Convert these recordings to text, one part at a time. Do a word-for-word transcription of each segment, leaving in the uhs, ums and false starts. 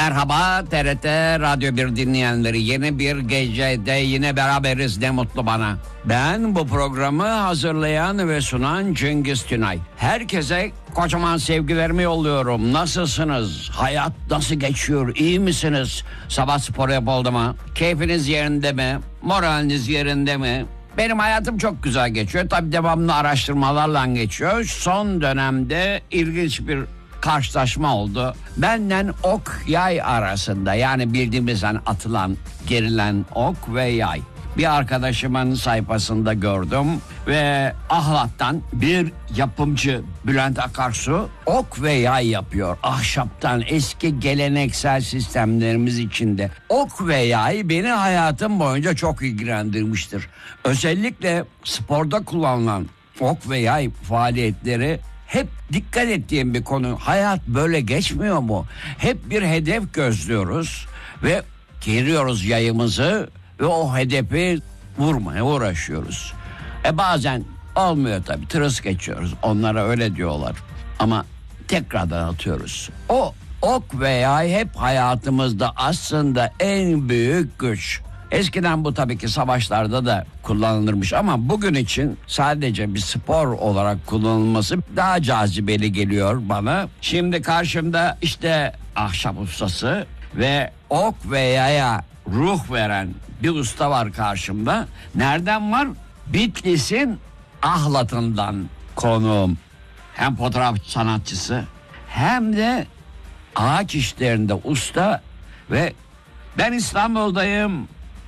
Merhaba T R T Radyo bir dinleyenleri, yeni bir gecede yine beraberiz, ne mutlu bana. Ben bu programı hazırlayan ve sunan Cengiz Tünay. Herkese kocaman sevgilerimi yolluyorum. Nasılsınız? Hayat nasıl geçiyor? İyi misiniz? Sabah spor yapıldı mı? Keyfiniz yerinde mi? Moraliniz yerinde mi? Benim hayatım çok güzel geçiyor. Tabii devamlı araştırmalarla geçiyor. Son dönemde ilginç bir karşılaşma oldu. Benden ok yay arasında, yani bildiğimizden atılan, gerilen ok ve yay. Bir arkadaşımın sayfasında gördüm ve Ahlat'tan bir yapımcı Bülent Akarsu ok ve yay yapıyor. Ahşaptan, eski geleneksel sistemlerimiz içinde. Ok ve yay beni hayatım boyunca çok ilgilendirmiştir. Özellikle sporda kullanılan ok ve yay faaliyetleri hep dikkat ettiğim bir konu. Hayat böyle geçmiyor mu? Hep bir hedef gözlüyoruz ve geriyoruz yayımızı ve o hedefi vurmaya uğraşıyoruz. E bazen olmuyor tabii, tırıs geçiyoruz. Onlara öyle diyorlar. Ama tekrardan atıyoruz. O ok ve yay hep hayatımızda aslında en büyük güç. Eskiden bu tabii ki savaşlarda da kullanılırmış ama bugün için sadece bir spor olarak kullanılması daha cazibeli geliyor bana. Şimdi karşımda işte ahşap ustası ve ok ve yaya ruh veren bir usta var karşımda. Nereden var? Bitlis'in Ahlat'ından konuğum. Hem fotoğraf sanatçısı hem de ağaç işlerinde usta ve ben İstanbul'dayım.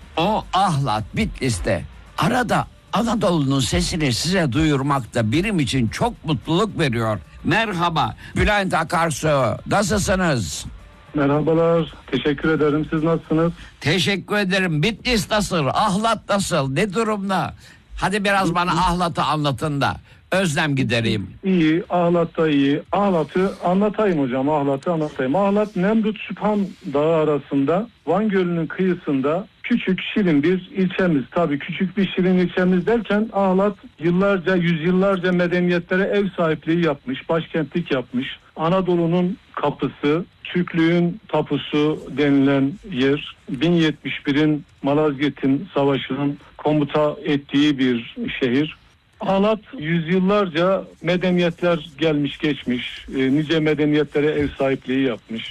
O Ahlat, Bitlis'te. Arada Anadolu'nun sesini size duyurmak da benim için çok mutluluk veriyor. Merhaba Bülent Akarsu, nasılsınız? Merhabalar, teşekkür ederim. Siz nasılsınız? Teşekkür ederim. Bitlis nasıl? Ahlat nasıl? Ne durumda? Hadi biraz bana Ahlat'ı anlatın da özlem gidereyim. İyi, Ahlat'ta iyi. Ahlat'ı anlatayım hocam, Ahlat'ı anlatayım. Ahlat, Nemrut Süphan Dağı arasında, Van Gölü'nün kıyısında küçük, şirin bir ilçemiz. Tabii küçük bir şirin ilçemiz derken Ahlat yıllarca, yüzyıllarca medeniyetlere ev sahipliği yapmış, başkentlik yapmış. Anadolu'nun kapısı, Türklüğün tapusu denilen yer, bin yetmiş birin Malazgirt'in savaşının komuta ettiği bir şehir. Ahlat yüzyıllarca medeniyetler gelmiş geçmiş, e, nice medeniyetlere ev sahipliği yapmış.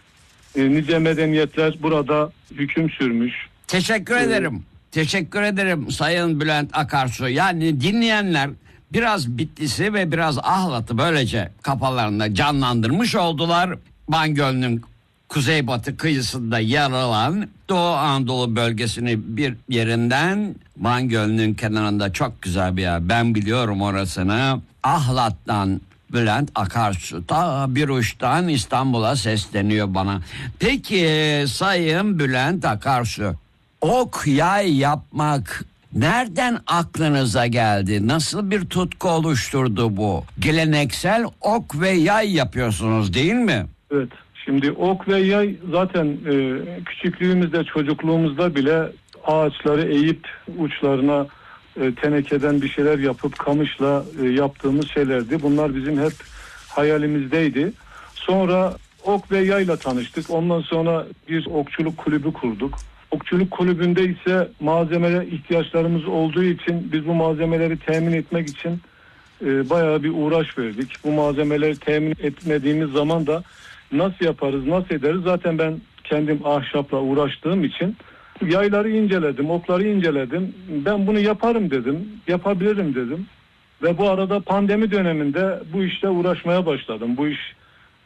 E, nice medeniyetler burada hüküm sürmüş. Teşekkür ee, ederim. Teşekkür ederim Sayın Bülent Akarsu. Yani dinleyenler biraz Bitlis'i ve biraz Ahlat'ı böylece kafalarında canlandırmış oldular. Van Gölü'nün kuzeybatı kıyısında yer alan Doğu Anadolu bölgesinin bir yerinden, Van Gölü'nün kenarında çok güzel bir yer. Ben biliyorum orasını. Ahlat'tan Bülent Akarsu ta bir uçtan İstanbul'a sesleniyor bana. Peki Sayın Bülent Akarsu, ok yay yapmak nereden aklınıza geldi? Nasıl bir tutku oluşturdu bu? Geleneksel ok ve yay yapıyorsunuz değil mi? Evet. Şimdi ok ve yay zaten e, küçüklüğümüzde, çocukluğumuzda bile ağaçları eğip uçlarına e, tenekeden bir şeyler yapıp kamışla e, yaptığımız şeylerdi. Bunlar bizim hep hayalimizdeydi. Sonra ok ve yayla tanıştık. Ondan sonra bir okçuluk kulübü kurduk. Okçuluk kulübünde ise malzemeye ihtiyaçlarımız olduğu için biz bu malzemeleri temin etmek için e, bayağı bir uğraş verdik. Bu malzemeleri temin etmediğimiz zaman da nasıl yaparız, nasıl ederiz? Zaten ben kendim ahşapla uğraştığım için yayları inceledim, okları inceledim. Ben bunu yaparım dedim, yapabilirim dedim. Ve bu arada pandemi döneminde bu işle uğraşmaya başladım. Bu iş